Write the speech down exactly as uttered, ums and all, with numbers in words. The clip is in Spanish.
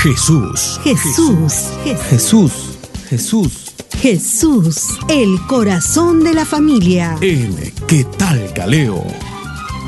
Jesús. Jesús. Jesús. Jesús. Jesús, el corazón de la familia. El ¿qué tal, Caleo?